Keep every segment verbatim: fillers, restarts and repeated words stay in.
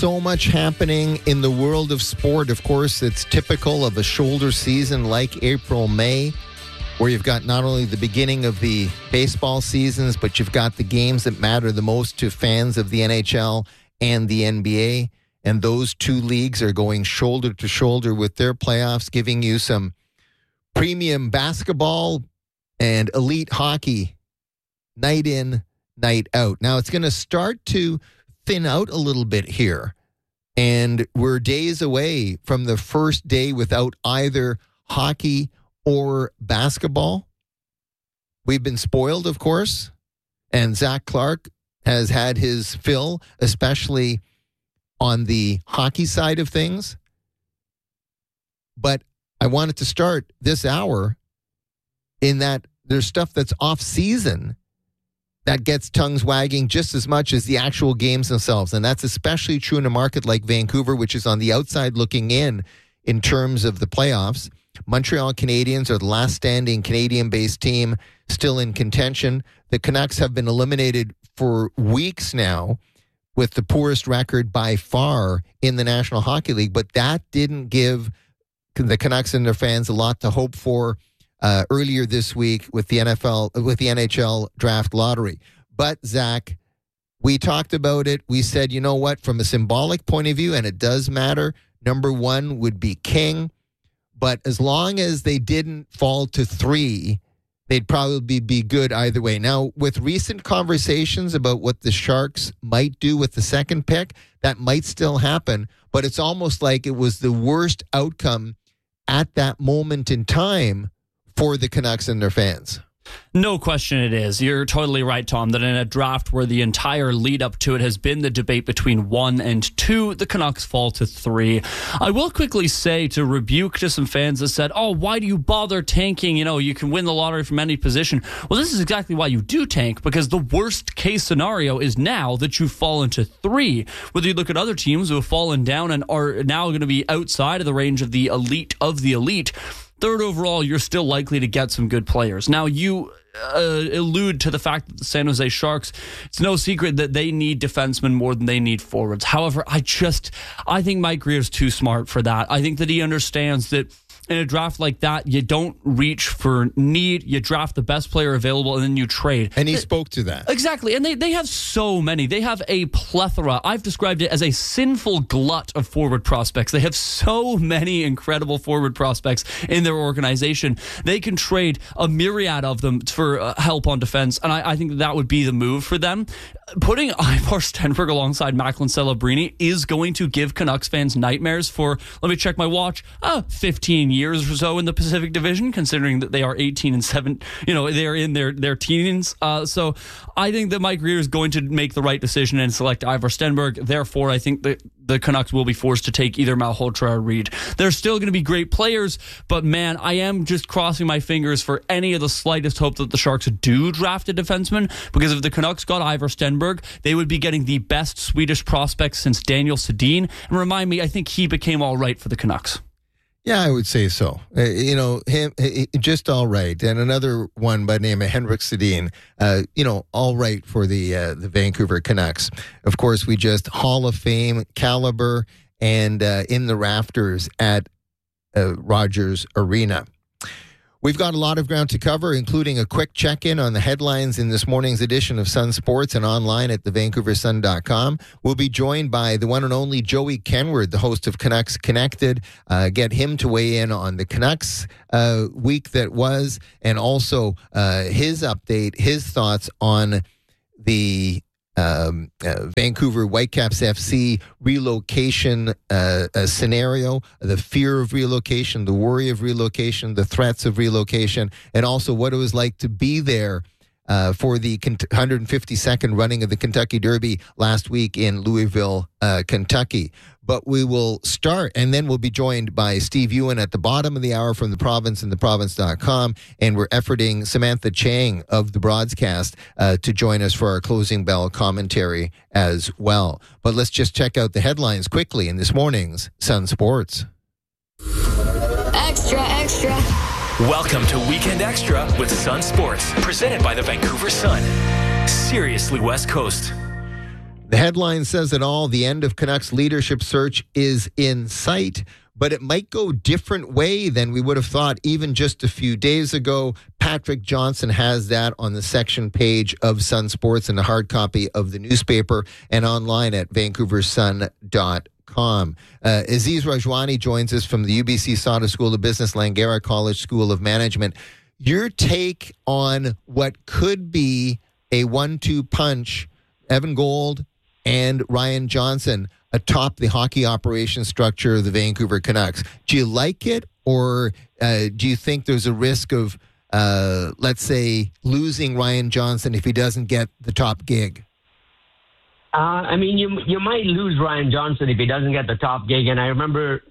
So much happening in the world of sport. Of course, it's typical of a shoulder season like April, May, where you've got not only the beginning of the baseball seasons, but you've got the games that matter the most to fans of the N H L and the N B A. And those two leagues are going shoulder to shoulder with their playoffs, giving you some premium basketball and elite hockey night in, night out. Now, it's going to start to thin out a little bit here. And we're days away from the first day without either hockey or basketball. We've been spoiled, of course. And Zach Clark has had his fill, especially on the hockey side of things. But I wanted to start this hour in that there's stuff that's off season that gets tongues wagging just as much as the actual games themselves. And that's especially true in a market like Vancouver, which is on the outside looking in in terms of the playoffs. Montreal Canadiens are the last standing Canadian-based team still in contention. The Canucks have been eliminated for weeks now with the poorest record by far in the National Hockey League. But that didn't give the Canucks and their fans a lot to hope for Uh, earlier this week with the N F L, with the N H L draft lottery. But, Zach, we talked about it. We said, you know what, from a symbolic point of view, and it does matter, number one would be king. But as long as they didn't fall to three, they'd probably be good either way. Now, with recent conversations about what the Sharks might do with the second pick, that might still happen. But it's almost like it was the worst outcome at that moment in time for the Canucks and their fans. No question it is. You're totally right, Tom, that in a draft where the entire lead up to it has been the debate between one and two, the Canucks fall to three. I will quickly say to rebuke to some fans that said, oh, why do you bother tanking? You know, you can win the lottery from any position. Well, this is exactly why you do tank, because the worst case scenario is now that you fall into three. Whether you look at other teams who have fallen down and are now going to be outside of the range of the elite of the elite, third overall, you're still likely to get some good players. Now, you uh, allude to the fact that the San Jose Sharks, it's no secret that they need defensemen more than they need forwards. However, I just, I think Mike Greer's too smart for that. I think that he understands that in a draft like that, you don't reach for need. You draft the best player available, and then you trade. And he it, spoke to that. Exactly. And they, they have so many. They have a plethora. I've described it as a sinful glut of forward prospects. They have so many incredible forward prospects in their organization. They can trade a myriad of them for uh, help on defense, and I, I think that would be the move for them. Putting Ivar Stenberg alongside Macklin Celebrini is going to give Canucks fans nightmares for, let me check my watch, uh, fifteen years or so in the Pacific Division, considering that they are eighteen and seven, you know, they're in their, their teens. Uh, so I think that Mike Greer is going to make the right decision and select Ivar Stenberg. Therefore, I think that the Canucks will be forced to take either Malhotra or Reed. They're still going to be great players, but man, I am just crossing my fingers for any of the slightest hope that the Sharks do draft a defenseman, because if the Canucks got Ivar Stenberg, they would be getting the best Swedish prospects since Daniel Sedin. And remind me, I think he became all right for the Canucks. Yeah, I would say so. Uh, you know, him uh, just all right. And another one by the name of Henrik Sedin, uh, you know, all right for the uh, the Vancouver Canucks. Of course, we just Hall of Fame caliber and uh, in the rafters at uh, Rogers Arena. We've got a lot of ground to cover, including a quick check-in on the headlines in this morning's edition of Sun Sports and online at the vancouver sun dot com. We'll be joined by the one and only Joey Kenward, the host of Canucks Connected. Uh, get him to weigh in on the Canucks uh, week that was, and also uh, his update, his thoughts on the Um, uh, Vancouver Whitecaps F C relocation uh, uh, scenario, the fear of relocation, the worry of relocation, the threats of relocation, and also what it was like to be there uh, for the one hundred fifty-second running of the Kentucky Derby last week in Louisville, uh, Kentucky. But we will start, and then we'll be joined by Steve Ewan at the bottom of the hour from The Province and the province dot com, and we're efforting Samantha Chang of the broadcast uh, to join us for our closing bell commentary as well. But let's just check out the headlines quickly in this morning's Sun Sports. Extra, extra. Welcome to Weekend Extra with Sun Sports, presented by the Vancouver Sun. Seriously, West Coast. The headline says it all. The end of Canucks leadership search is in sight, but it might go different way than we would have thought even just a few days ago. Patrick Johnson has that on the section page of Sun Sports and a hard copy of the newspaper and online at vancouver sun dot com. Uh, Aziz Rajwani joins us from the U B C Sauder School of Business, Langara College School of Management. Your take on what could be a one two punch, Evan Gold and Ryan Johnson atop the hockey operation structure of the Vancouver Canucks. Do you like it, or uh, do you think there's a risk of, uh, let's say, losing Ryan Johnson if he doesn't get the top gig? Uh, I mean, you you might lose Ryan Johnson if he doesn't get the top gig. And I remember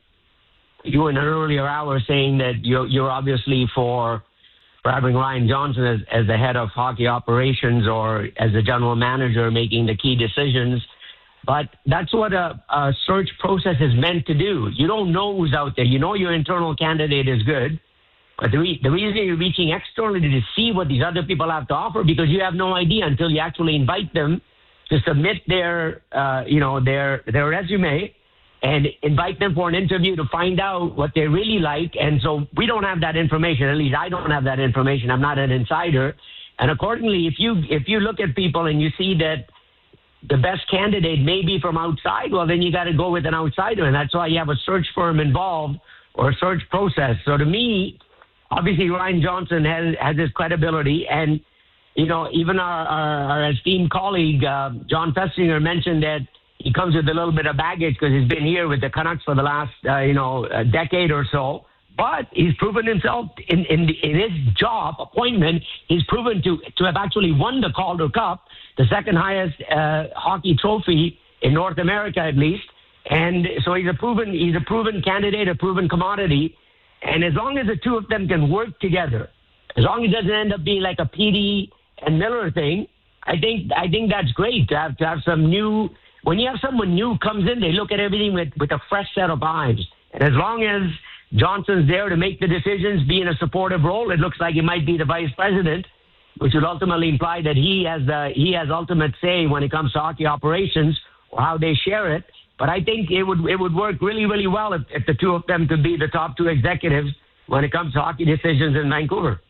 you in an earlier hour saying that you're, you're obviously for for having Ryan Johnson as, as the head of hockey operations or as the general manager making the key decisions. But that's what a, a search process is meant to do. You don't know who's out there. You know your internal candidate is good. But the, re- the reason you're reaching externally to see what these other people have to offer, because you have no idea until you actually invite them to submit their, uh, you know, their their resume and invite them for an interview to find out what they really like. And so we don't have that information. At least I don't have that information. I'm not an insider. And accordingly, if you if you look at people and you see that the best candidate may be from outside, well, then you got to go with an outsider. And that's why you have a search firm involved or a search process. So to me, obviously Ryan Johnson has, has his credibility. And, you know, even our, our, our esteemed colleague, uh, John Festinger, mentioned that he comes with a little bit of baggage because he's been here with the Canucks for the last, uh, you know, a decade or so. But he's proven himself in, in, in his job appointment. He's proven to, to have actually won the Calder Cup, the second highest uh, hockey trophy in North America, at least. And so he's a proven he's a proven candidate, a proven commodity. And as long as the two of them can work together, as long as it doesn't end up being like a P D and Miller thing, I think I think that's great to have to have some new. When you have someone new comes in, they look at everything with, with a fresh set of eyes. And as long as Johnson's there to make the decisions, be in a supportive role, it looks like he might be the vice president, which would ultimately imply that he has the he has ultimate say when it comes to hockey operations or how they share it. But I think it would it would work really, really well if, if the two of them could be the top two executives when it comes to hockey decisions in Vancouver.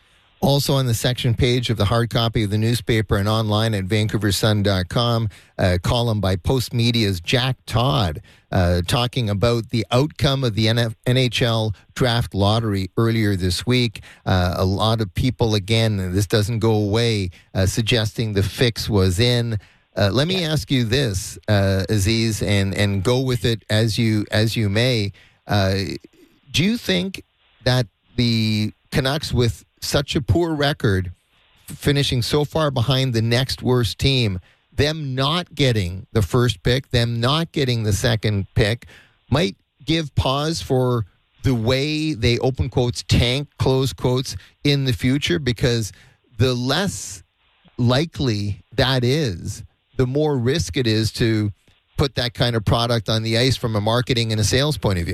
Also on the section page of the hard copy of the newspaper and online at vancouver sun dot com, a column by Postmedia's Jack Todd uh, talking about the outcome of the N H L draft lottery earlier this week. Uh, a lot of people, again, this doesn't go away, uh, suggesting the fix was in. Uh, let me ask you this, uh, Aziz, and, and go with it as you as you may. Uh, do you think that the Canucks, with such a poor record, finishing so far behind the next worst team, them not getting the first pick, them not getting the second pick, might give pause for the way they, open quotes, tank, close quotes, in the future? Because the less likely that is, the more risk it is to put that kind of product on the ice from a marketing and a sales point of view.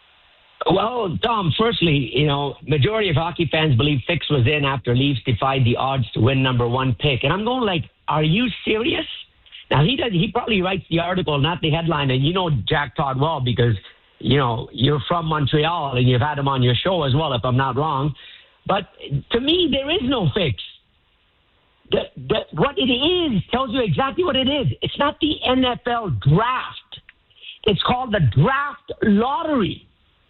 Well, Tom, firstly, you know, majority of hockey fans believe Fix was in after Leafs defied the odds to win number one pick. And I'm going like, are you serious? Now, he does. He probably writes the article, not the headline. And you know Jack Todd well because, you know, you're from Montreal and you've had him on your show as well, if I'm not wrong. But to me, there is no fix. The, the, what it is tells you exactly what it is. It's not the N F L draft. It's called the draft lottery.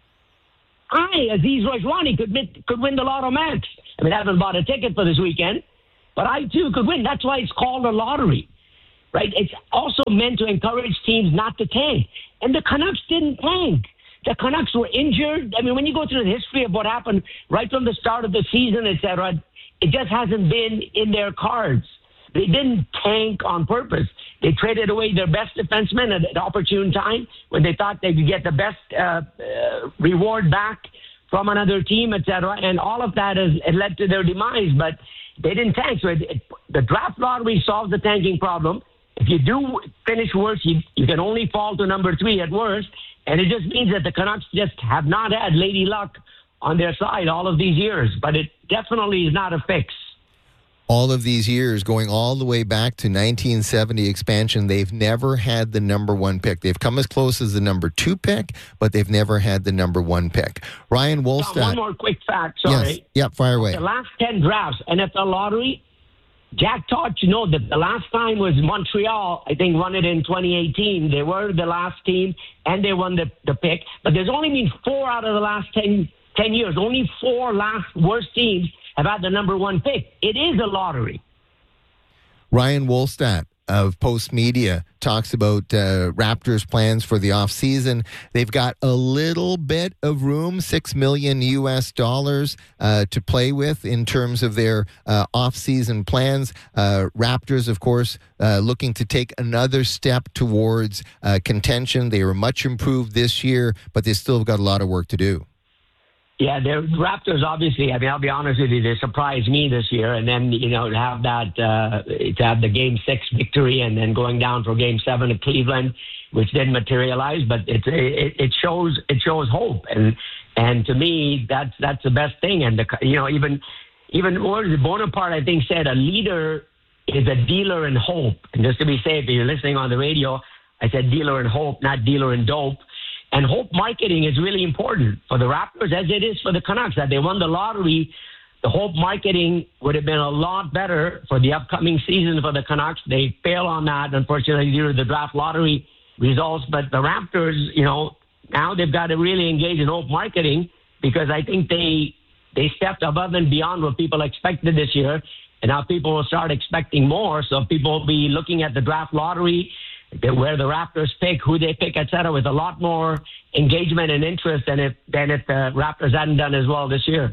I, Aziz Rajwani, could, could win the Lotto Max. I mean, I haven't bought a ticket for this weekend, but I, too, could win. That's why it's called a lottery, right? It's also meant to encourage teams not to tank. And the Canucks didn't tank. The Canucks were injured. I mean, when you go through the history of what happened right from the start of the season, et cetera, it just hasn't been in their cards. They didn't tank on purpose. They traded away their best defenseman at an opportune time when they thought they could get the best uh, uh, reward back from another team, et cetera. And all of that has it led to their demise, but they didn't tank. So it, it, the draft lottery solves the tanking problem. If you do finish worse, you, you can only fall to number three at worst. And it just means that the Canucks just have not had lady luck on their side all of these years. But it definitely is not a fix. all of these years, going all the way back to nineteen seventy expansion, they've never had the number one pick. They've come as close as the number two pick, but they've never had the number one pick. Ryan Wolstad. One more quick fact, sorry. Yes. Yep, fire away. The last ten drafts, N F L lottery, Jack taught you know that the last time was Montreal, I think, won it in twenty eighteen. They were the last team, and they won the, the pick. But there's only been four out of the last ten, ten years. Only four last worst teams have had the number one pick. It is a lottery. Ryan Wolstad of Post Media talks about uh, Raptors' plans for the offseason. They've got a little bit of room, six million U S dollars uh, to play with in terms of their uh, offseason plans. Uh, Raptors, of course, uh, looking to take another step towards uh, contention. They were much improved this year, but they still have got a lot of work to do. Yeah, the Raptors, obviously, I mean, I'll be honest with you, they surprised me this year. And then, you know, to have that, uh, to have the game six victory and then going down for game seven at Cleveland, which didn't materialize, but it, it, it shows, it shows hope. And, and to me, that's, that's the best thing. And, the, you know, even, even what was it, Bonaparte, I think, said a leader is a dealer in hope. And just to be safe, if you're listening on the radio, I said dealer in hope, not dealer in dope. And hope marketing is really important for the Raptors, as it is for the Canucks. That they won the lottery, the hope marketing would have been a lot better for the upcoming season for the Canucks. They fail on that, unfortunately, due to the draft lottery results. But the Raptors, you know, now they've got to really engage in hope marketing, because I think they they stepped above and beyond what people expected this year. And now people will start expecting more. So people will be looking at the draft lottery, where the Raptors pick, who they pick, et cetera, with a lot more engagement and interest than if, than if the Raptors hadn't done as well this year.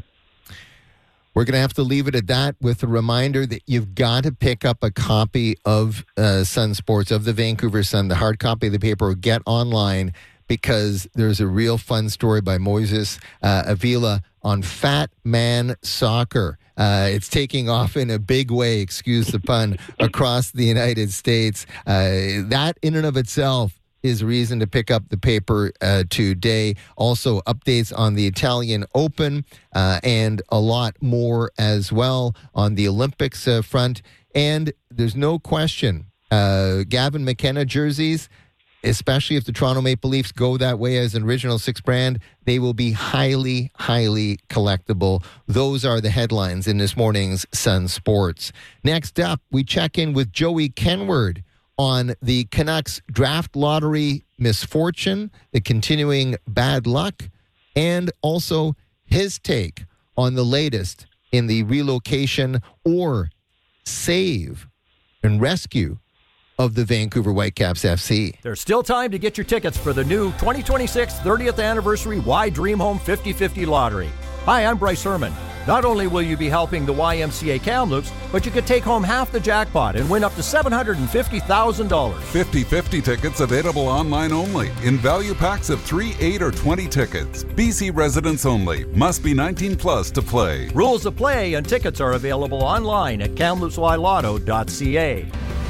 We're going to have to leave it at that with a reminder that you've got to pick up a copy of uh, Sun Sports, of the Vancouver Sun, the hard copy of the paper, or get online, because there's a real fun story by Moises uh, Avila on Fat Man Soccer. Uh, it's taking off in a big way, excuse the pun, across the United States. Uh, that in and of itself is reason to pick up the paper uh, today. Also, updates on the Italian Open uh, and a lot more as well on the Olympics uh, front. And there's no question, uh, Gavin McKenna jerseys, especially if the Toronto Maple Leafs go that way as an original six brand, they will be highly, highly collectible. Those are the headlines in this morning's Sun Sports. Next up, we check in with Joey Kenward on the Canucks draft lottery misfortune, the continuing bad luck, and also his take on the latest in the relocation or save and rescue of the Vancouver Whitecaps F C. There's still time to get your tickets for the new twenty twenty-six thirtieth Anniversary Y Dream Home fifty fifty Lottery. Hi, I'm Bryce Herman. Not only will you be helping the Y M C A Kamloops, but you could take home half the jackpot and win up to seven hundred fifty thousand dollars. fifty fifty tickets available online only in value packs of three, eight, or twenty tickets. B C residents only. Must be nineteen plus to play. Rules of play and tickets are available online at kamloops y lotto dot c a.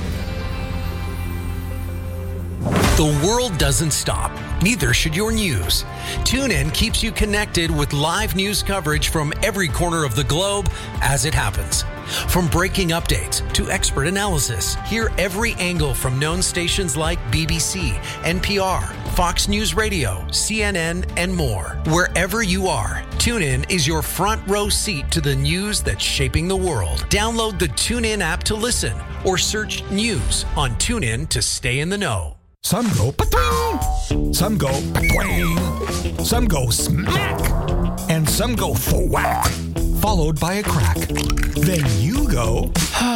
The world doesn't stop. Neither should your news. TuneIn keeps you connected with live news coverage from every corner of the globe as it happens. From breaking updates to expert analysis, hear every angle from known stations like B B C, N P R, Fox News Radio, C N N, and more. Wherever you are, TuneIn is your front row seat to the news that's shaping the world. Download the TuneIn app to listen or search news on TuneIn to stay in the know. Some go pa-twing, some go pa-twing, some go smack, and some go thwack, followed by a crack. Then you go,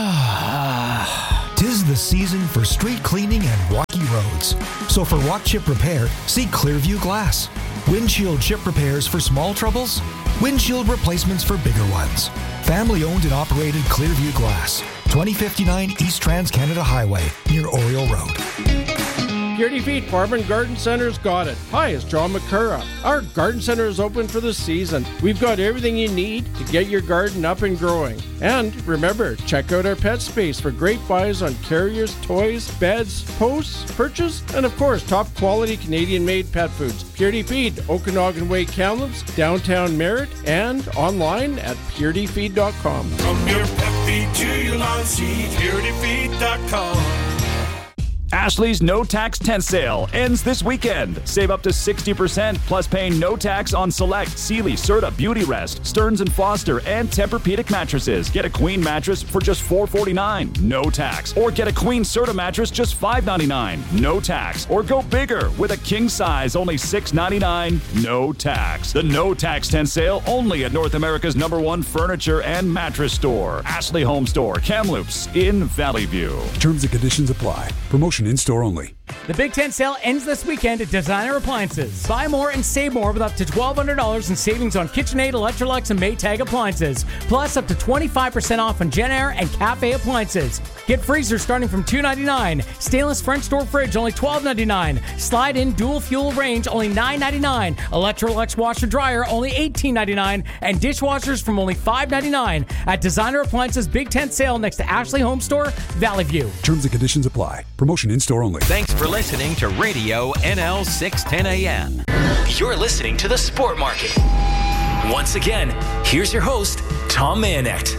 tis the season for street cleaning and rocky roads. So for what chip repair, see Clearview Glass. Windshield chip repairs for small troubles, windshield replacements for bigger ones. Family owned and operated Clearview Glass, twenty fifty-nine East Trans Canada Highway, near Oriole Road. Purity Feed Farm and Garden Center's got it. Hi, it's John McCurra. Our garden center is open for the season. We've got everything you need to get your garden up and growing. And remember, check out our pet space for great buys on carriers, toys, beds, posts, perches, and of course, top quality Canadian-made pet foods. Purity Feed, Okanagan Way, Kamloops, downtown Merritt, and online at purity feed dot com. From your pet feed to your lawn seed, purity feed dot com. Ashley's No Tax Tent Sale ends this weekend. Save up to sixty percent plus paying no tax on select Sealy, Serta, Beauty Rest, Stearns and Foster, and Tempur-Pedic mattresses. Get a queen mattress for just four forty-nine, no tax. Or get a queen Serta mattress just five ninety-nine, no tax. Or go bigger with a king size, only six ninety-nine, no tax. The No Tax Tent Sale only at North America's number one furniture and mattress store. Ashley Home Store, Kamloops in Valley View. Terms and conditions apply. Promotion in-store only. The Big Ten sale ends this weekend at Designer Appliances. Buy more and save more with up to twelve hundred dollars in savings on KitchenAid, Electrolux, and Maytag appliances. Plus up to twenty-five percent off on JennAir and Cafe appliances. Get freezers starting from two ninety-nine. Stainless French door fridge only twelve ninety-nine. Slide-in dual fuel range only nine ninety-nine. Electrolux washer dryer only eighteen ninety-nine. And dishwashers from only five ninety-nine. At Designer Appliances Big Ten sale next to Ashley Home Store, Valley View. Terms and conditions apply. Promotion in-store only. Thanks for listening to Radio N L six ten A M. You're listening to The Sport Market. Once again, here's your host, Tom Mayenknecht.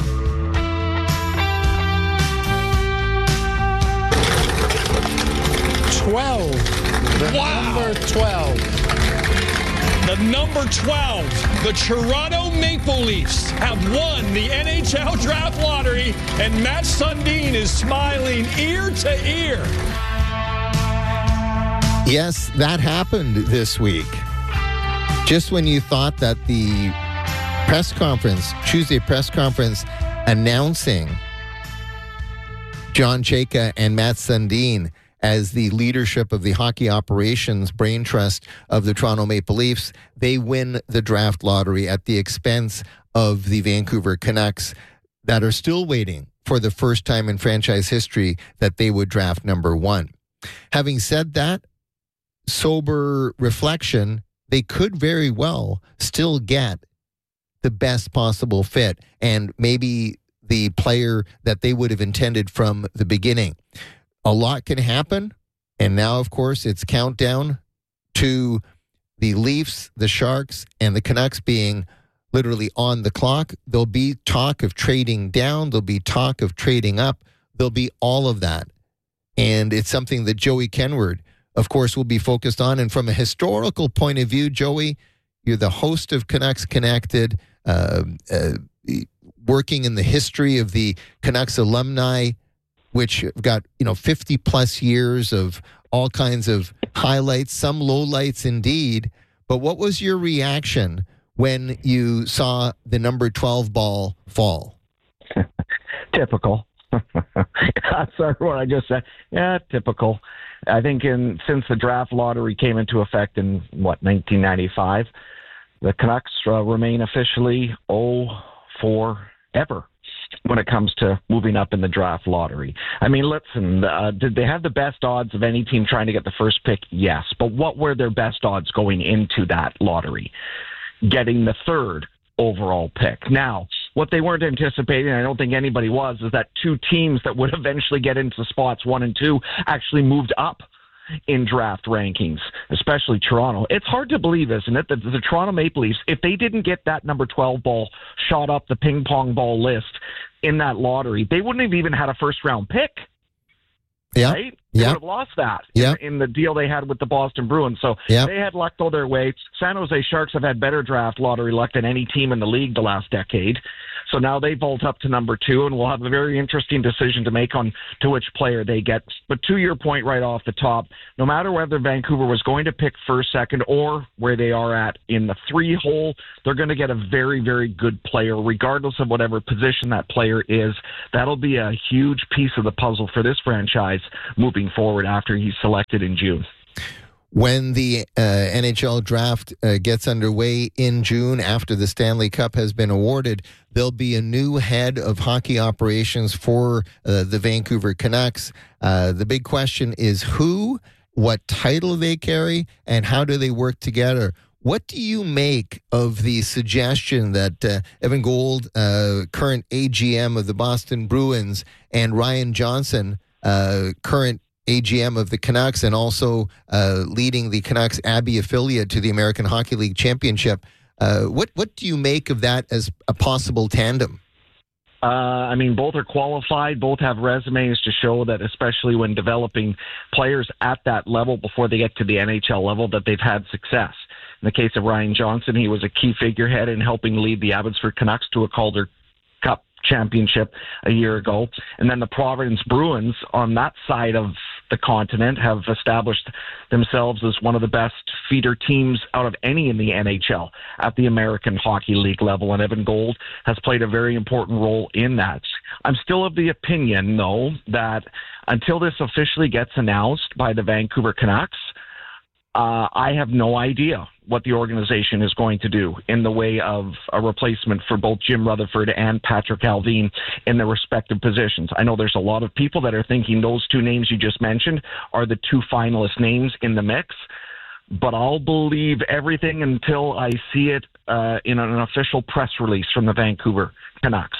twelve. The wow. number twelve. The number twelve, the Toronto Maple Leafs have won the N H L Draft Lottery, and Matt Sundin is smiling ear to ear. Yes, that happened this week. Just when you thought that the press conference, Tuesday press conference, announcing John Chayka and Matt Sundin as the leadership of the hockey operations brain trust of the Toronto Maple Leafs, they win the draft lottery at the expense of the Vancouver Canucks that are still waiting for the first time in franchise history that they would draft number one. Having said that, sober reflection, they could very well still get the best possible fit and maybe the player that they would have intended from the beginning. A lot can happen, and now, of course, it's countdown to the Leafs, the Sharks, and the Canucks being literally on the clock. There'll be talk of trading down. There'll be talk of trading up. There'll be all of that. And it's something that Joey Kenward, of course, will be focused on. And from a historical point of view, Joey, you're the host of Canucks Connected, uh, uh, working in the history of the Canucks alumni, which have got, you know, fifty plus years of all kinds of highlights, some lowlights indeed. But what was your reaction when you saw the number twelve ball fall? Typical. Sorry what I just said. Yeah, typical. I think in since the draft lottery came into effect in, what, nineteen ninety-five, the Canucks uh, remain officially oh for ever when it comes to moving up in the draft lottery. I mean, listen, uh, did they have the best odds of any team trying to get the first pick? Yes. But what were their best odds going into that lottery? Getting the third overall pick. Now, what they weren't anticipating, I don't think anybody was, is that two teams that would eventually get into spots one and two actually moved up in draft rankings, especially Toronto. It's hard to believe, isn't it, that the Toronto Maple Leafs, if they didn't get that number twelve ball shot up the ping pong ball list in that lottery, they wouldn't have even had a first round pick. Yeah. Right? They yeah. would have lost that yeah. in, in the deal they had with the Boston Bruins. So yeah. they had luck go their way. San Jose Sharks have had better draft lottery luck than any team in the league the last decade. So now they vault up to number two, and we'll have a very interesting decision to make on to which player they get. But to your point right off the top, no matter whether Vancouver was going to pick first, second, or where they are at in the three hole, they're going to get a very, very good player, regardless of whatever position that player is. That'll be a huge piece of the puzzle for this franchise moving forward after he's selected in June. When the uh, N H L draft uh, gets underway in June, after the Stanley Cup has been awarded, there'll be a new head of hockey operations for uh, the Vancouver Canucks. Uh, the big question is who what title they carry, and how do they work together. What do you make of the suggestion that uh, Evan Gold, uh, current A G M of the Boston Bruins, and Ryan Johnson, uh, current A G M of the Canucks, and also uh, leading the Canucks Abbey affiliate to the American Hockey League Championship, uh, what, what do you make of that as a possible tandem? Uh, I mean, both are qualified. Both have resumes to show that, especially when developing players at that level before they get to the N H L level, that they've had success. In the case of Ryan Johnson, he was a key figurehead in helping lead the Abbotsford Canucks to a Calder Cup championship a year ago. And then the Providence Bruins on that side of the continent have established themselves as one of the best feeder teams out of any in the N H L at the American Hockey League level. And Evan Gold has played a very important role in that. I'm still of the opinion, though, that until this officially gets announced by the Vancouver Canucks, Uh, I have no idea what the organization is going to do in the way of a replacement for both Jim Rutherford and Patrick Allvin in their respective positions. I know there's a lot of people that are thinking those two names you just mentioned are the two finalist names in the mix, but I'll believe everything until I see it uh, in an official press release from the Vancouver Canucks.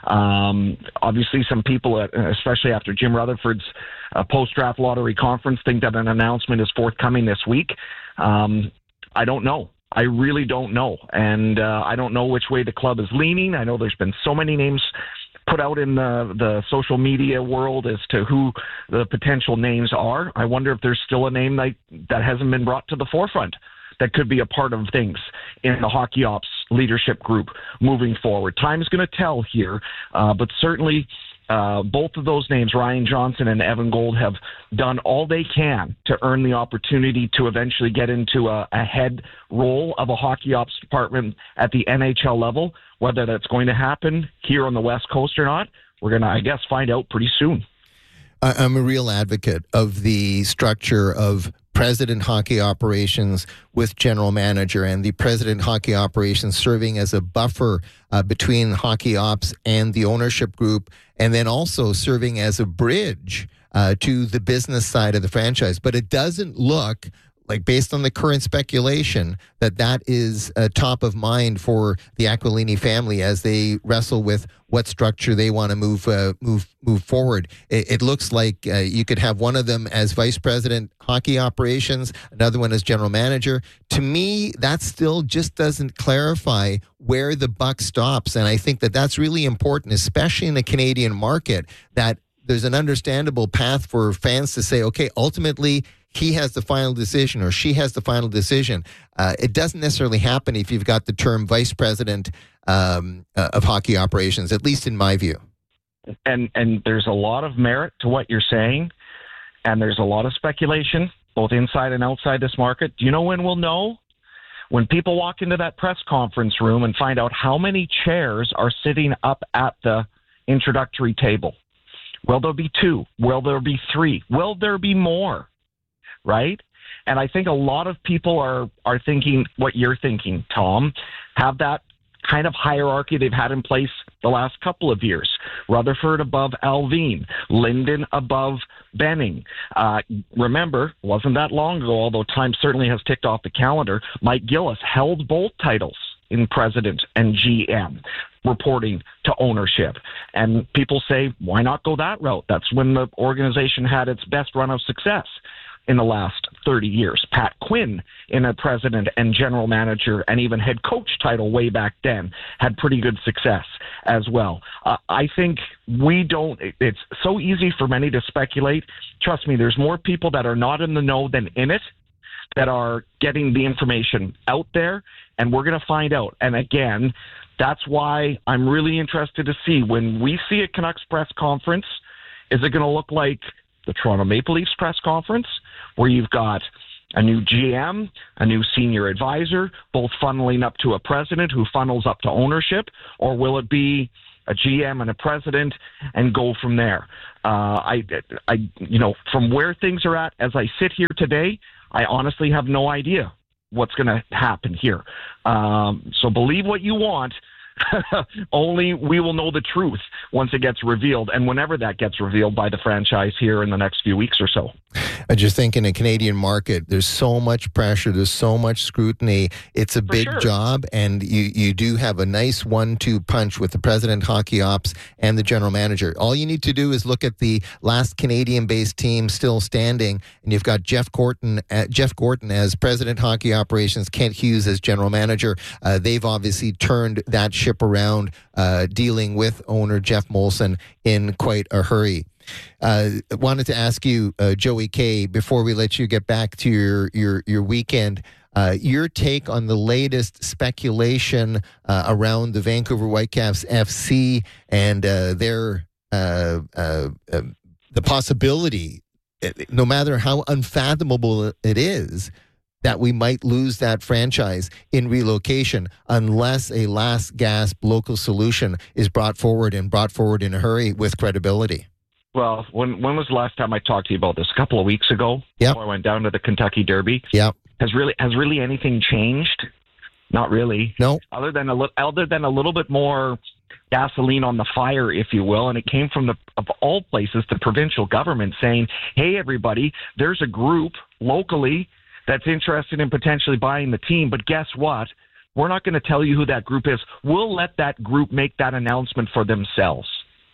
Um, obviously, some people, especially after Jim Rutherford's uh, post-draft lottery conference, think that an announcement is forthcoming this week. Um, I don't know. I really don't know. And uh, I don't know which way the club is leaning. I know there's been so many names put out in the, the social media world as to who the potential names are. I wonder if there's still a name that, that hasn't been brought to the forefront that could be a part of things in the Hockey Ops leadership group moving forward. Time's going to tell here, uh, but certainly uh, both of those names, Ryan Johnson and Evan Gold, have done all they can to earn the opportunity to eventually get into a, a head role of a Hockey Ops department at the N H L level. Whether that's going to happen here on the West Coast or not, we're going to, I guess, find out pretty soon. I'm a real advocate of the structure of president hockey operations with general manager, and the president hockey operations serving as a buffer uh, between hockey ops and the ownership group, and then also serving as a bridge uh, to the business side of the franchise. But it doesn't look like, based on the current speculation, that that is uh, top of mind for the Aquilini family as they wrestle with what structure they want to move uh, move move forward. It, it looks like uh, you could have one of them as vice president hockey operations, another one as general manager. To me, that still just doesn't clarify where the buck stops, and I think that that's really important, especially in the Canadian market, that there's an understandable path for fans to say, okay, ultimately, he has the final decision or she has the final decision. Uh, it doesn't necessarily happen if you've got the term vice president um, uh, of hockey operations, at least in my view. And and there's a lot of merit to what you're saying, and there's a lot of speculation, both inside and outside this market. Do you know when we'll know? When people walk into that press conference room and find out how many chairs are sitting up at the introductory table. Will there be two? Will there be three? Will there be more? Right? And I think a lot of people are, are thinking what you're thinking, Tom. Have that kind of hierarchy they've had in place the last couple of years. Rutherford above Allvin, Linden above Benning. Uh, remember, wasn't that long ago, although time certainly has ticked off the calendar, Mike Gillis held both titles in president and G M, reporting to ownership. And people say, why not go that route? That's when the organization had its best run of success in the last thirty years. Pat Quinn, in a president and general manager and even head coach title way back then, had pretty good success as well. Uh, I think we don't, it's so easy for many to speculate. Trust me, there's more people that are not in the know than in it that are getting the information out there, and we're going to find out. And again, that's why I'm really interested to see when we see a Canucks press conference, is it going to look like the Toronto Maple Leafs press conference, where you've got a new G M, a new senior advisor, both funneling up to a president who funnels up to ownership, or will it be a G M and a president and go from there? Uh, I, I, you know, from where things are at as I sit here today, I honestly have no idea what's going to happen here. Um, so believe what you want. Only we will know the truth once it gets revealed, and whenever that gets revealed by the franchise here in the next few weeks or so. I just think in a Canadian market, there's so much pressure, there's so much scrutiny. It's a For big sure. job, and you, you do have a nice one two punch with the president, hockey ops, and the general manager. All you need to do is look at the last Canadian-based team still standing, and you've got Jeff Gorton, uh, Jeff Gorton as president, hockey operations, Kent Hughes as general manager. Uh, they've obviously turned that ship around, uh, dealing with owner Jeff Molson in quite a hurry. Uh, wanted to ask you, uh, Joey K, before we let you get back to your your, your weekend, uh, your take on the latest speculation uh, around the Vancouver Whitecaps F C and uh, their uh, uh, uh, the possibility, no matter how unfathomable it is, that we might lose that franchise in relocation unless a last gasp local solution is brought forward and brought forward in a hurry with credibility. Well, when when was the last time I talked to you about this? A couple of weeks ago. Yep. Before I went down to the Kentucky Derby. Yep. Has really has really anything changed? Not really. No. Other than a little, other than a little bit more gasoline on the fire, if you will, and it came from the of all places, the provincial government saying, "Hey, everybody, there's a group locally that's interested in potentially buying the team, but guess what? We're not going to tell you who that group is. We'll let that group make that announcement for themselves."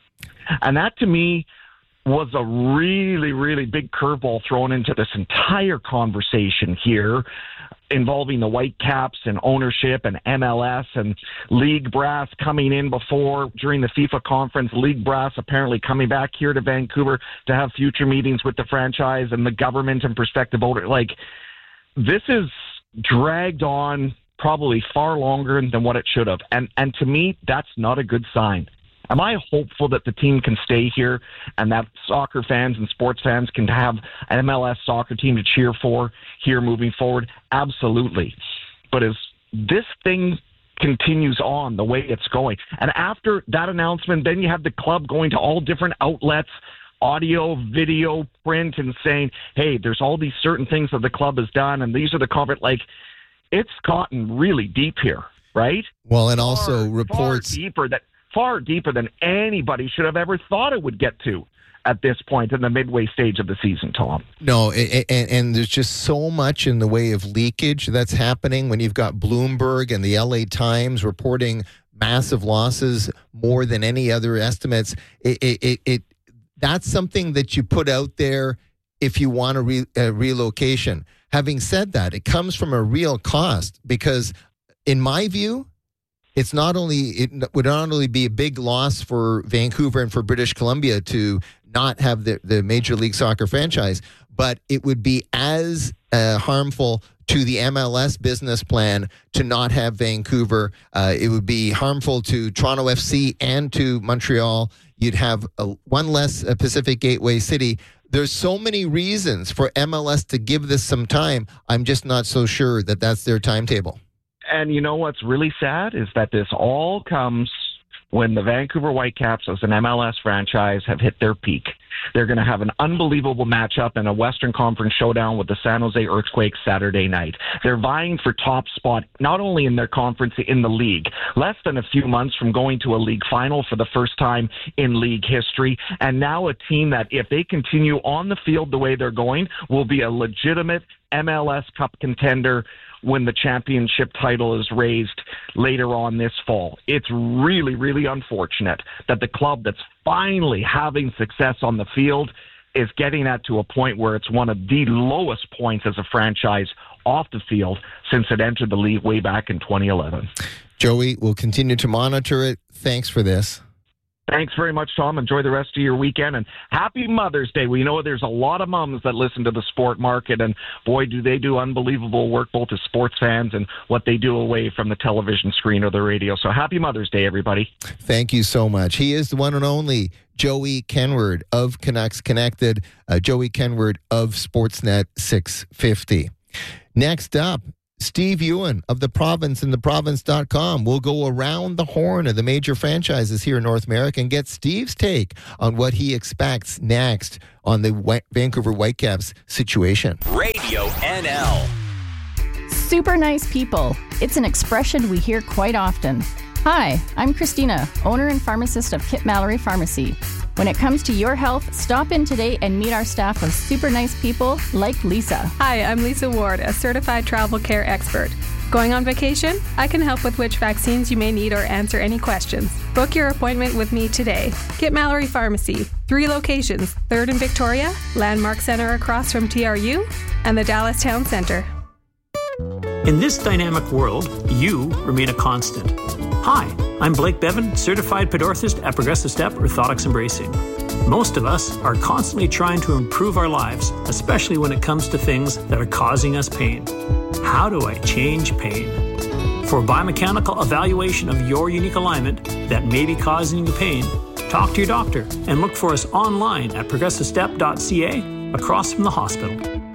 And that, to me, was a really, really big curveball thrown into this entire conversation here involving the Whitecaps and ownership and M L S and league brass coming in before, during the FIFA conference, league brass apparently coming back here to Vancouver to have future meetings with the franchise and the government and prospective owner. Like, this is dragged on probably far longer than what it should have. And, and to me, that's not a good sign. Am I hopeful that the team can stay here and that soccer fans and sports fans can have an M L S soccer team to cheer for here moving forward? Absolutely. But as this thing continues on the way it's going, and after that announcement, then you have the club going to all different outlets, audio, video, print, and saying, hey, there's all these certain things that the club has done, and these are the comment. Like, it's gotten really deep here, right? Well, and also far, reports... Far deeper that... far deeper than anybody should have ever thought it would get to at this point in the midway stage of the season, Tom. No, and, and, and there's just so much in the way of leakage that's happening when you've got Bloomberg and the L A Times reporting massive losses, more than any other estimates. It, it, it, it that's something that you put out there if you want a, re, a relocation. Having said that, it comes from a real cost because, in my view, it's not only it would not only be a big loss for Vancouver and for British Columbia to not have the, the Major League Soccer franchise, but it would be as uh, harmful to the M L S business plan to not have Vancouver. Uh, it would be harmful to Toronto F C and to Montreal. You'd have a, one less uh, Pacific Gateway city. There's so many reasons for M L S to give this some time. I'm just not so sure that that's their timetable. And you know what's really sad is that this all comes when the Vancouver Whitecaps as an M L S franchise have hit their peak. They're going to have an unbelievable matchup in a Western Conference showdown with the San Jose Earthquakes Saturday night. They're vying for top spot, not only in their conference, in the league. Less than a few months from going to a league final for the first time in league history. And now a team that, if they continue on the field the way they're going, will be a legitimate M L S Cup contender when the championship title is raised later on this fall. It's really, really unfortunate that the club that's finally having success on the field is getting that to a point where it's one of the lowest points as a franchise off the field since it entered the league way back in twenty eleven. Joey, we'll continue to monitor it. Thanks for this. Thanks very much, Tom. Enjoy the rest of your weekend, and happy Mother's Day. We know there's a lot of moms that listen to the Sport Market, and boy, do they do unbelievable work both as sports fans and what they do away from the television screen or the radio. So happy Mother's Day, everybody. Thank you so much. He is the one and only Joey Kenward of Canucks Connected, uh, Joey Kenward of Sportsnet six fifty. Next up, Steve Ewan of The Province and the province dot com will go around the horn of the major franchises here in North America and get Steve's take on what he expects next on the White- Vancouver Whitecaps situation. Radio N L. Super nice people. It's an expression we hear quite often. Hi, I'm Christina, owner and pharmacist of Kit Mallory Pharmacy. When it comes to your health, stop in today and meet our staff of super nice people like Lisa. Hi, I'm Lisa Ward, a certified travel care expert. Going on vacation? I can help with which vaccines you may need or answer any questions. Book your appointment with me today. Get Mallory Pharmacy. Three locations, third in Victoria, Landmark Center across from T R U, and the Dallas Town Center. In this dynamic world, you remain a constant. Hi, I'm Blake Bevan, certified podorthist at Progressive Step Orthotics and Bracing. Most of us are constantly trying to improve our lives, especially when it comes to things that are causing us pain. How do I change pain? For biomechanical evaluation of your unique alignment that may be causing you pain, talk to your doctor and look for us online at progressive step dot c a across from the hospital.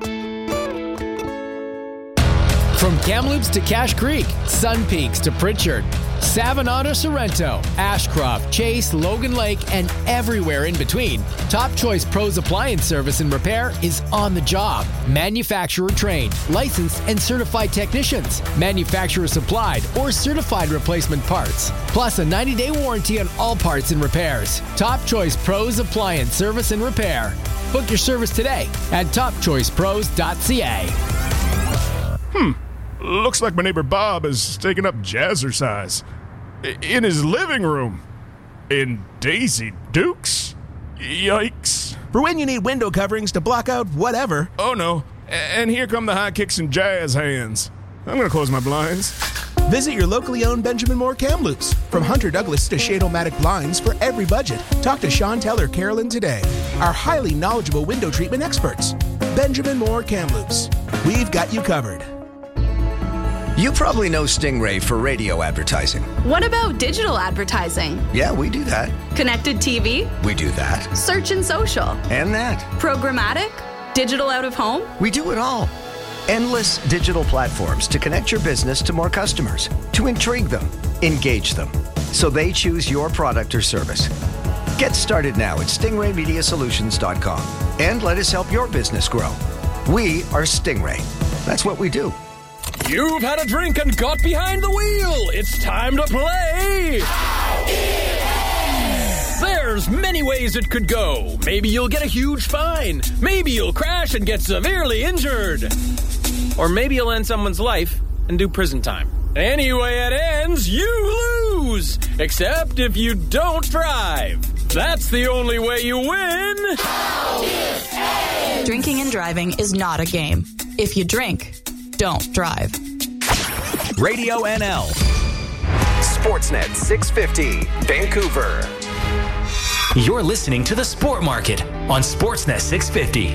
From Kamloops to Cache Creek, Sun Peaks to Pritchard, Savannah to Sorrento, Ashcroft, Chase, Logan Lake, and everywhere in between, Top Choice Pros Appliance Service and Repair is on the job. Manufacturer trained, licensed, and certified technicians, manufacturer supplied or certified replacement parts, plus a ninety-day warranty on all parts and repairs. Top Choice Pros Appliance Service and Repair. Book your service today at top choice pros dot c a. Hmm. Looks like my neighbor Bob is taking up jazzercise. In his living room. In Daisy Dukes? Yikes. For when you need window coverings to block out whatever. Oh no. And here come the high kicks and jazz hands. I'm gonna close my blinds. Visit your locally owned Benjamin Moore Kamloops. From Hunter Douglas to Shade-O-Matic blinds for every budget. Talk to Chantel or Carolyn today. Our highly knowledgeable window treatment experts. Benjamin Moore Kamloops. We've got you covered. You probably know Stingray for radio advertising. What about digital advertising? Yeah, we do that. Connected T V? We do that. Search and social? And that. Programmatic? Digital out of home? We do it all. Endless digital platforms to connect your business to more customers, to intrigue them, engage them, so they choose your product or service. Get started now at stingray media solutions dot com and let us help your business grow. We are Stingray. That's what we do. You've had a drink and got behind the wheel. It's time to play. There's many ways it could go. Maybe you'll get a huge fine. Maybe you'll crash and get severely injured. Or maybe you'll end someone's life and do prison time. Anyway it ends, you lose. Except if you don't drive. That's the only way you win. Drinking and driving is not a game. If you drink, don't drive. Radio N L. Sportsnet six fifty, Vancouver. You're listening to The Sport Market on Sportsnet six fifty.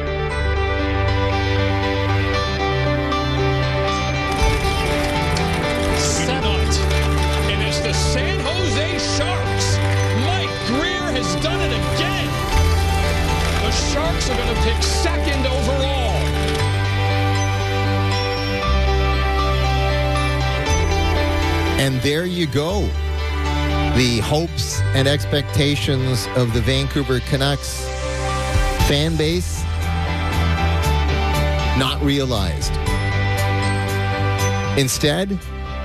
Setup. And it's the San Jose Sharks. Mike Greer has done it again. The Sharks are going to pick second overall. And there you go. The hopes and expectations of the Vancouver Canucks fan base not realized. Instead,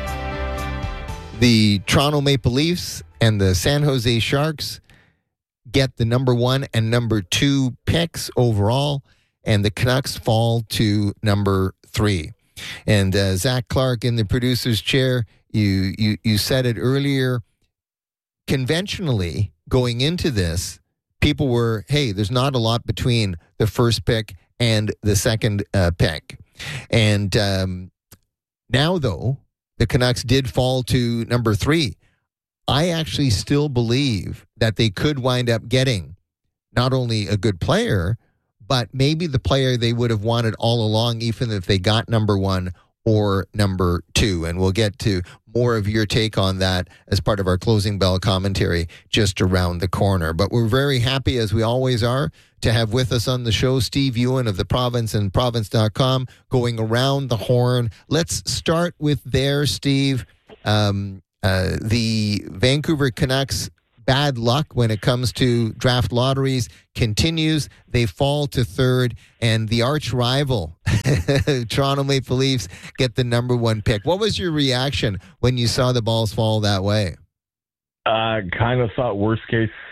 the Toronto Maple Leafs and the San Jose Sharks get the number one and number two picks overall, and the Canucks fall to number three. And uh, Zach Clark in the producer's chair, you, you, you said it earlier, conventionally going into this, people were, hey, there's not a lot between the first pick and the second uh, pick. And um, now, though, the Canucks did fall to number three. I actually still believe that they could wind up getting not only a good player, but maybe the player they would have wanted all along, even if they got number one or number two. And we'll get to more of your take on that as part of our closing bell commentary just around the corner. But we're very happy, as we always are, to have with us on the show Steve Ewan of The Province and province dot com, going around the horn. Let's start with there, Steve. Um, uh, the Vancouver Canucks bad luck when it comes to draft lotteries continues. They fall to third, and the arch rival, Toronto Maple Leafs, get the number one pick. What was your reaction when you saw the balls fall that way? I uh, kind of thought worst case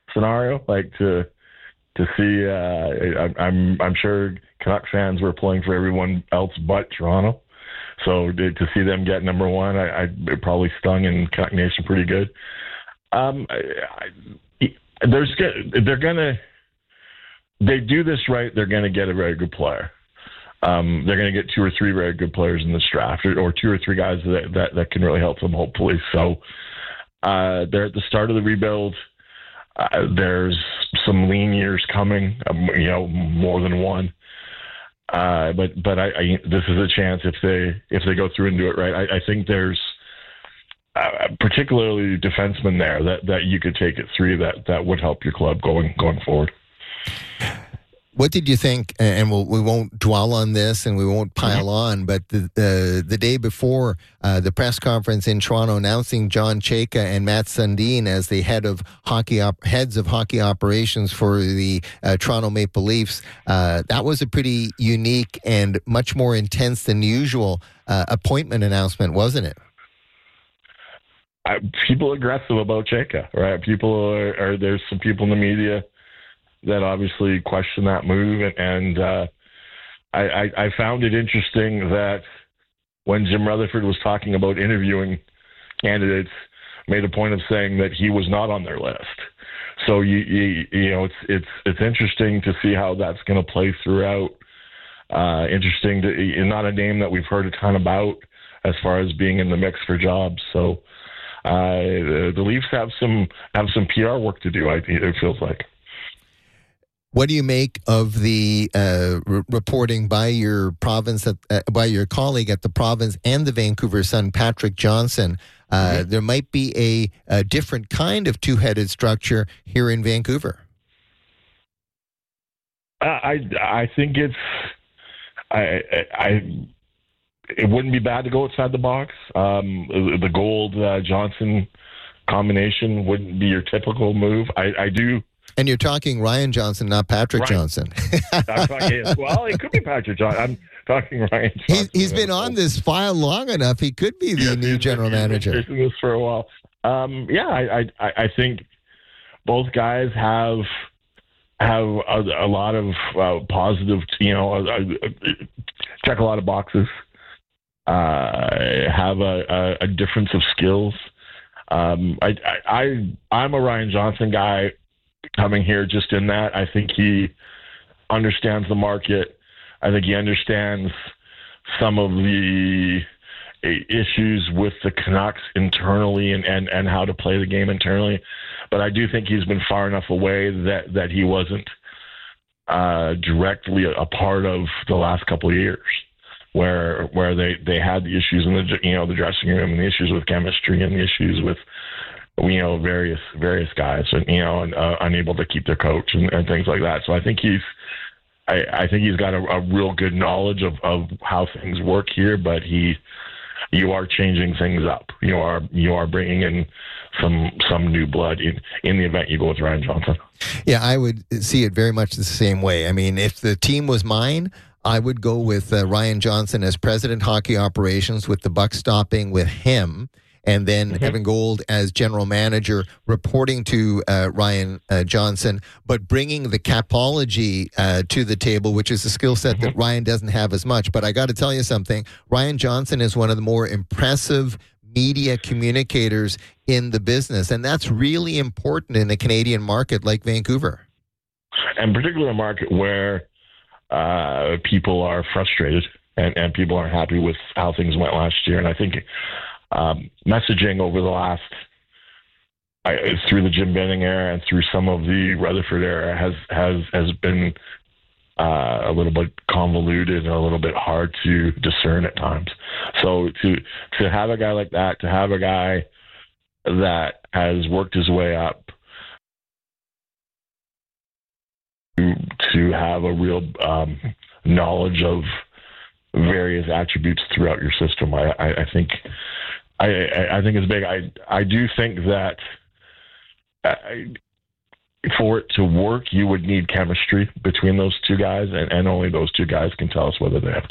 scenario. Like to to see, uh, I, I'm I'm sure Canucks fans were pulling for everyone else but Toronto. So to, to see them get number one, I, I it probably stung in Canuck Nation pretty good. Um, I, I, there's they're gonna they do this right. They're gonna get a very good player. Um, they're going to get two or three very good players in this draft, or, or two or three guys that, that, that can really help them, hopefully. So uh, they're at the start of the rebuild. Uh, there's some lean years coming, um, you know, more than one. Uh, but but I, I, this is a chance if they if they go through and do it right. I, I think there's uh, particularly defensemen there that, that you could take at three that, that would help your club going going forward. What did you think? And we'll, we won't dwell on this, and we won't pile on. But the the, the day before uh, the press conference in Toronto, announcing John Chayka and Matt Sundin as the head of hockey op- heads of hockey operations for the uh, Toronto Maple Leafs, uh, that was a pretty unique and much more intense than usual uh, appointment announcement, wasn't it? I, people are aggressive about Chayka, right? People are, are there's some people in the media that obviously question that move. And, and uh, I, I, I found it interesting that when Jim Rutherford was talking about interviewing candidates, made a point of saying that he was not on their list. So, you, you, you know, it's, it's, it's interesting to see how that's going to play throughout. Uh, interesting to, not a name that we've heard a ton about as far as being in the mix for jobs. So uh, the, the Leafs have some, have some P R work to do, I think it feels like. What do you make of the uh, r- reporting by your province, at, uh, by your colleague at the province and the Vancouver Sun, Patrick Johnson? Uh, mm-hmm. There might be a, a different kind of two-headed structure here in Vancouver. Uh, I I think it's I I it wouldn't be bad to go outside the box. Um, the Gould uh, Johnson combination wouldn't be your typical move. I, I do. And you're talking Ryan Johnson, not Patrick Ryan. Johnson. I'm talking, well, it could be Patrick Johnson. I'm talking Ryan Johnson. He's, he's been on this file long enough. He could be the yeah, new general manager. He's been this for a while. Um, yeah, I, I, I think both guys have have a, a lot of uh, positive, you know, uh, check a lot of boxes. Uh, have a, a, a difference of skills. Um, I, I, I, I'm a Ryan Johnson guy. Coming here just in that, I think he understands the market. I think he understands some of the issues with the Canucks internally and, and, and how to play the game internally. But I do think he's been far enough away that, that he wasn't uh, directly a part of the last couple of years where where they, they had the issues in the you know the dressing room and the issues with chemistry and the issues with you know, various various guys, and you know, and, uh, unable to keep their coach and, and things like that. So I think he's, I, I think he's got a, a real good knowledge of, of how things work here. But he, you are changing things up. You are you are bringing in some some new blood in in the event you go with Ryan Johnson. Yeah, I would see it very much the same way. I mean, if the team was mine, I would go with uh, Ryan Johnson as president hockey operations, with the buck stopping with him. And then mm-hmm. Evan Gould as general manager, reporting to uh, Ryan uh, Johnson, but bringing the capology uh, to the table, which is a skill set mm-hmm. that Ryan doesn't have as much. But I got to tell you something, Ryan Johnson is one of the more impressive media communicators in the business, and that's really important in a Canadian market like Vancouver. And particularly a market where uh, people are frustrated and, and people aren't happy with how things went last year. And I think Um, messaging over the last, I, through the Jim Benning era and through some of the Rutherford era has has has been uh, a little bit convoluted and a little bit hard to discern at times. So to to have a guy like that, to have a guy that has worked his way up, to, to have a real um, knowledge of various attributes throughout your system, I, I, I think. I, I think it's big. I I do think that I, for it to work, you would need chemistry between those two guys, and, and only those two guys can tell us whether they have